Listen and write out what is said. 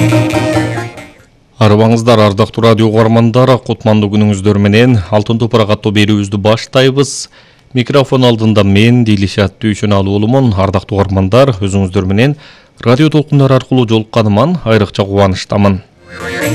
Арыбаңыздар, ардактуу радио угармандар, кутмандуу күнүңүздөр менен Алтын топурак аттуу берүүбүздү баштайбыз. Микрофон алдында мен Дилишат Дүйшөналуулумун. Ардактуу угармандар, өзүңүздөр менен радио толкундар аркылуу жолукканыман айрыкча кубанычтамын.